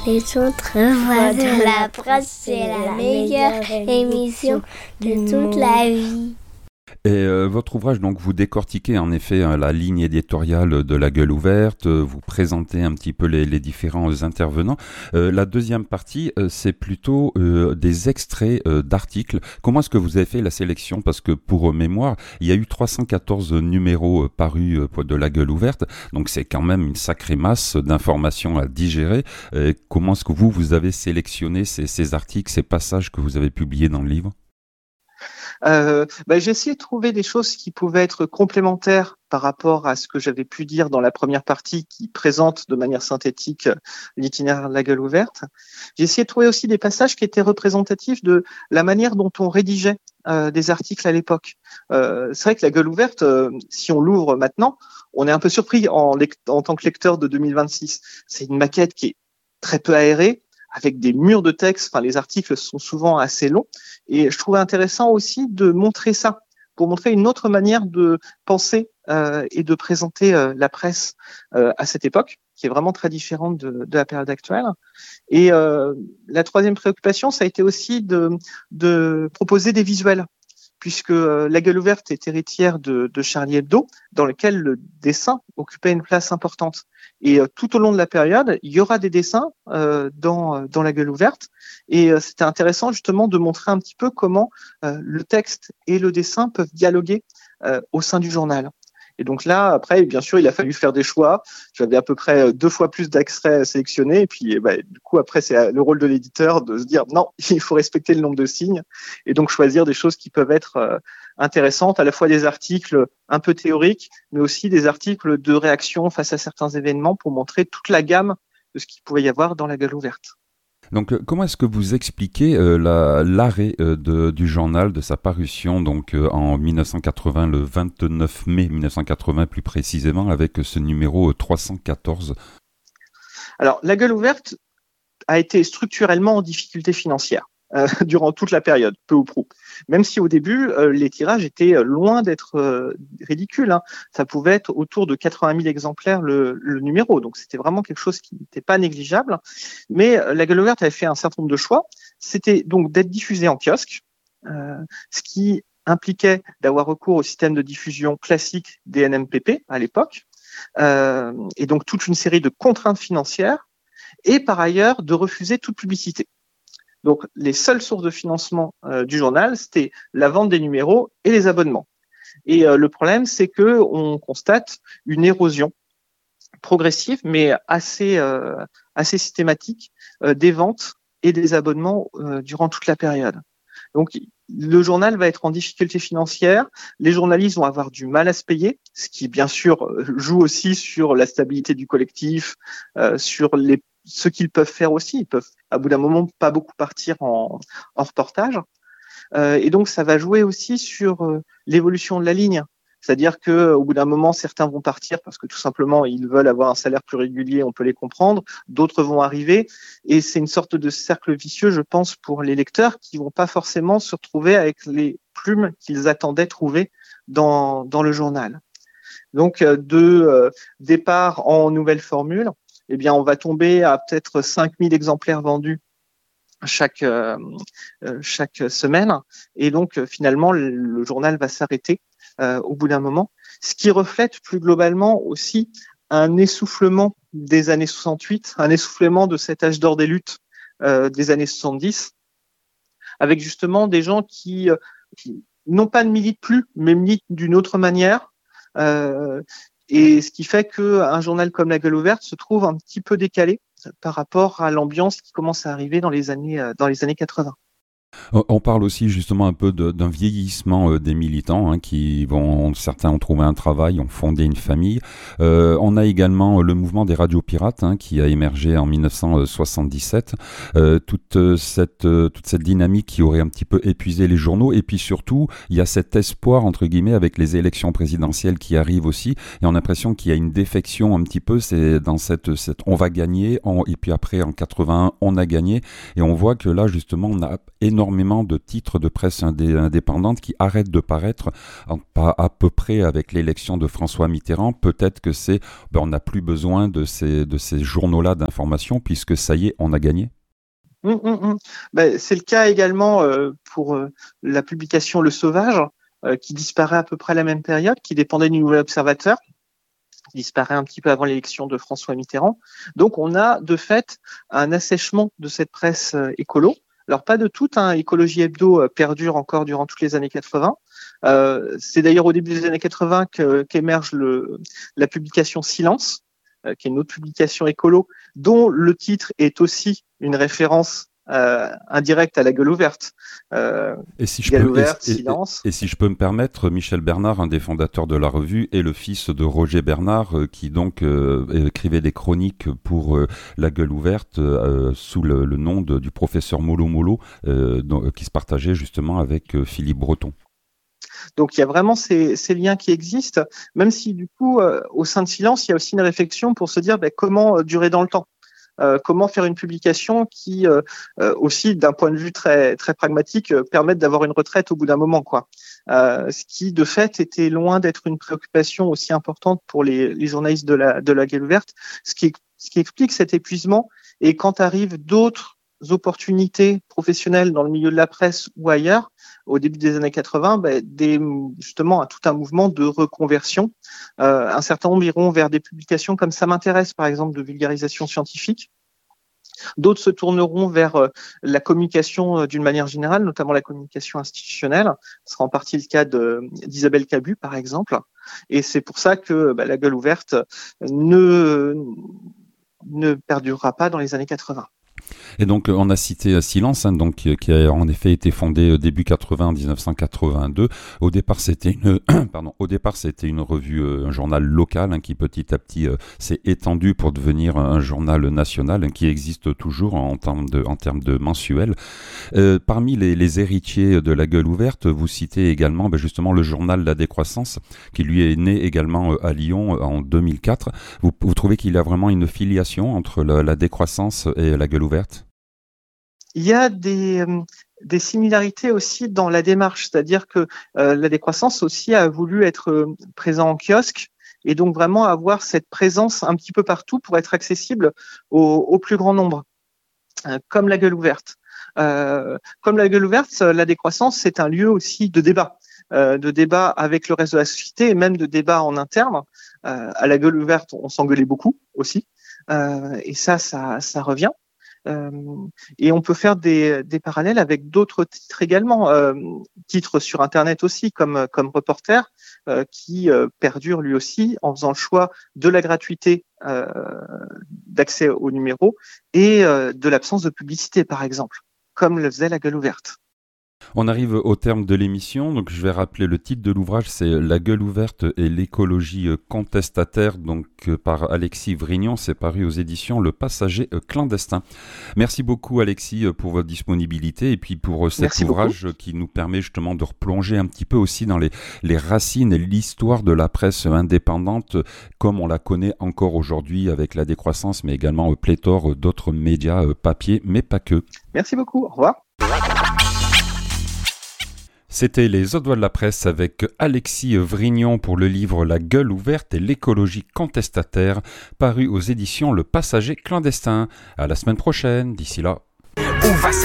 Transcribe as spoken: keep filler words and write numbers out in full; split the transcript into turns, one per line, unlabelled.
Les autres voix de la presse, c'est la meilleure émission de toute la vie.
Et euh, votre ouvrage, donc, vous décortiquez en effet hein, la ligne éditoriale de La Gueule ouverte, euh, vous présentez un petit peu les, les différents intervenants. Euh, la deuxième partie, euh, c'est plutôt euh, des extraits euh, d'articles. Comment est-ce que vous avez fait la sélection ? Parce que pour euh, mémoire, il y a eu trois cent quatorze numéros euh, parus euh, de La Gueule ouverte, donc c'est quand même une sacrée masse d'informations à digérer. Euh, comment est-ce que vous, vous avez sélectionné ces, ces articles, ces passages que vous avez publiés dans le livre ?
Euh, bah, j'ai essayé de trouver des choses qui pouvaient être complémentaires par rapport à ce que j'avais pu dire dans la première partie qui présente de manière synthétique l'itinéraire de La Gueule ouverte. J'ai essayé de trouver aussi des passages qui étaient représentatifs de la manière dont on rédigeait euh, des articles à l'époque. Euh, c'est vrai que La Gueule ouverte, euh, si on l'ouvre maintenant, on est un peu surpris en, lect- en tant que lecteur de deux mille vingt-six. C'est une maquette qui est très peu aérée, avec des murs de texte. Enfin, les articles sont souvent assez longs. Et je trouvais intéressant aussi de montrer ça, pour montrer une autre manière de penser euh, et de présenter euh, la presse euh, à cette époque, qui est vraiment très différente de, de la période actuelle. Et euh, la troisième préoccupation, ça a été aussi de, de proposer des visuels, puisque euh, La Gueule ouverte est héritière de, de Charlie Hebdo, dans lequel le dessin occupait une place importante. Et euh, tout au long de la période, il y aura des dessins euh, dans, dans La Gueule ouverte. Et euh, c'était intéressant justement de montrer un petit peu comment euh, le texte et le dessin peuvent dialoguer euh, au sein du journal. Et donc là, après, bien sûr, il a fallu faire des choix. J'avais à peu près deux fois plus d'extraits à sélectionner. Et puis, bah, du coup, après, c'est le rôle de l'éditeur de se dire non, il faut respecter le nombre de signes et donc choisir des choses qui peuvent être euh, intéressantes, à la fois des articles un peu théoriques, mais aussi des articles de réaction face à certains événements pour montrer toute la gamme de ce qu'il pouvait y avoir dans La Gueule ouverte.
Donc, euh, comment est-ce que vous expliquez euh, la, l'arrêt euh, de, du journal, de sa parution donc euh, en dix-neuf cent quatre-vingts, le vingt-neuf mai dix-neuf cent quatre-vingts plus précisément, avec ce numéro euh, trois cent quatorze ?
Alors, La Gueule ouverte a été structurellement en difficulté financière euh, durant toute la période, peu ou prou. Même si au début, euh, les tirages étaient loin d'être euh, ridicules. Hein. Ça pouvait être autour de quatre-vingt mille exemplaires le, le numéro. Donc, c'était vraiment quelque chose qui n'était pas négligeable. Mais euh, La Gueule ouverte avait fait un certain nombre de choix. C'était donc d'être diffusé en kiosque, euh, ce qui impliquait d'avoir recours au système de diffusion classique des N M P P à l'époque. Euh, et donc, toute une série de contraintes financières. Et par ailleurs, de refuser toute publicité. Donc, les seules sources de financement euh, du journal, c'était la vente des numéros et les abonnements. Et euh, le problème, c'est que on constate une érosion progressive, mais assez euh, assez systématique euh, des ventes et des abonnements euh, durant toute la période. Donc, le journal va être en difficulté financière. Les journalistes vont avoir du mal à se payer, ce qui, bien sûr, joue aussi sur la stabilité du collectif, euh, sur les ce qu'ils peuvent faire aussi. Ils peuvent, à bout d'un moment, pas beaucoup partir en, en reportage. Euh, et donc, ça va jouer aussi sur euh, l'évolution de la ligne. C'est-à-dire que, au bout d'un moment, certains vont partir parce que tout simplement, ils veulent avoir un salaire plus régulier, on peut les comprendre. D'autres vont arriver. Et c'est une sorte de cercle vicieux, je pense, pour les lecteurs qui vont pas forcément se retrouver avec les plumes qu'ils attendaient trouver dans, dans le journal. Donc, de euh, départ en nouvelle formule, eh bien, on va tomber à peut-être cinq mille exemplaires vendus chaque euh, chaque semaine. Et donc, finalement, le, le journal va s'arrêter euh, au bout d'un moment, ce qui reflète plus globalement aussi un essoufflement des années soixante-huit, un essoufflement de cet âge d'or des luttes euh, des années soixante-dix, avec justement des gens qui, qui non pas ne militent plus, mais militent d'une autre manière. Euh, Et ce qui fait qu'un journal comme La Gueule ouverte se trouve un petit peu décalé par rapport à l'ambiance qui commence à arriver dans les années, dans les années quatre-vingts.
On parle aussi justement un peu de, d'un vieillissement euh, des militants hein, qui vont, certains ont trouvé un travail, ont fondé une famille. Euh, on a également le mouvement des radios pirates hein, qui a émergé en dix-neuf cent soixante-dix-sept. Euh, toute cette euh, toute cette dynamique qui aurait un petit peu épuisé les journaux et puis surtout il y a cet espoir entre guillemets avec les élections présidentielles qui arrivent aussi et on a l'impression qu'il y a une défection un petit peu. C'est dans cette cette on va gagner on, et puis après en quatre-vingt-un on a gagné et on voit que là justement on a énormément énormément de titres de presse indé- indépendante qui arrêtent de paraître en, pas à peu près avec l'élection de François Mitterrand. Peut-être que c'est, ben, on n'a plus besoin de ces, de ces journaux-là d'information puisque ça y est, on a gagné.
Mmh, mmh, mmh. Ben, c'est le cas également euh, pour euh, la publication Le Sauvage, euh, qui disparaît à peu près à la même période, qui dépendait du Nouvel Observateur, qui disparaît un petit peu avant l'élection de François Mitterrand. Donc on a de fait un assèchement de cette presse euh, écolo. Alors pas de toute, hein, Écologie Hebdo euh, perdure encore durant toutes les années quatre-vingts. Euh, c'est d'ailleurs au début des années quatre-vingts que, qu'émerge le, la publication Silence, euh, qui est une autre publication écolo, dont le titre est aussi une référence euh, indirecte à La Gueule ouverte. Euh,
et si je
Gueule
peux,
ouverte,
et, et,
Silence.
Et, et si je peux me permettre, Michel Bernard, un des fondateurs de la revue, est le fils de Roger Bernard, euh, qui donc euh, écrivait des chroniques pour euh, La Gueule ouverte euh, sous le, le nom de, du professeur Molo Molo, euh, dont, qui se partageait justement avec euh, Philippe Breton.
Donc il y a vraiment ces, ces liens qui existent, même si du coup, euh, au sein de Silence, il y a aussi une réflexion pour se dire ben, comment euh, durer dans le temps. Euh, comment faire une publication qui euh, euh, aussi d'un point de vue très très pragmatique euh, permette d'avoir une retraite au bout d'un moment, quoi. Euh, ce qui de fait était loin d'être une préoccupation aussi importante pour les, les journalistes de la de la Gueule ouverte, ce qui ce qui explique cet épuisement. Et quand arrivent d'autres opportunités professionnelles dans le milieu de la presse ou ailleurs, au début des années quatre-vingts, ben, des, justement, tout un mouvement de reconversion. Euh, un certain nombre iront vers des publications comme Ça m'intéresse, par exemple, de vulgarisation scientifique. D'autres se tourneront vers euh, la communication euh, d'une manière générale, notamment la communication institutionnelle. Ce sera en partie le cas de, d'Isabelle Cabu, par exemple. Et c'est pour ça que ben, La Gueule ouverte ne, ne perdurera pas dans les années quatre-vingts.
Et donc on a cité Silence, hein, donc qui a en effet été fondé début quatre-vingts, dix-neuf cent quatre-vingt-deux. Au départ, c'était une, pardon, au départ c'était une revue, un journal local hein, qui petit à petit euh, s'est étendu pour devenir un journal national hein, qui existe toujours en termes de, en termes de mensuel. Euh, parmi les, les héritiers de La Gueule ouverte, vous citez également ben, justement le journal La Décroissance, qui lui est né également euh, à Lyon euh, en deux mille quatre. Vous, vous trouvez qu'il y a vraiment une filiation entre la, la Décroissance et La Gueule ouverte?
Il y a des, des similarités aussi dans la démarche, c'est-à-dire que euh, La Décroissance aussi a voulu être euh, présent en kiosque et donc vraiment avoir cette présence un petit peu partout pour être accessible au, au plus grand nombre, euh, comme La Gueule ouverte. Euh, comme La Gueule ouverte, La Décroissance, c'est un lieu aussi de débat, euh, de débat avec le reste de la société et même de débat en interne. Euh, à La Gueule ouverte, on s'engueulait beaucoup aussi, euh, et ça, ça, ça revient. Euh, et on peut faire des, des parallèles avec d'autres titres également, euh, titres sur Internet aussi, comme comme Reporter, euh, qui euh, perdure lui aussi en faisant le choix de la gratuité euh, d'accès au numéro et euh, de l'absence de publicité, par exemple, comme le faisait La Gueule ouverte.
On arrive au terme de l'émission, donc je vais rappeler le titre de l'ouvrage, c'est La Gueule ouverte et l'écologie contestataire, donc par Alexis Vrignon, c'est paru aux éditions Le Passager clandestin. Merci beaucoup Alexis pour votre disponibilité et puis pour cet
Merci
ouvrage
beaucoup.
Qui nous permet justement de replonger un petit peu aussi dans les, les racines et l'histoire de la presse indépendante comme on la connaît encore aujourd'hui avec La Décroissance, mais également pléthore d'autres médias papier, mais pas que.
Merci beaucoup, au revoir.
C'était les Audois de la presse avec Alexis Vrignon pour le livre La Gueule ouverte et l'écologie contestataire, paru aux éditions Le Passager clandestin. À la semaine prochaine, d'ici là.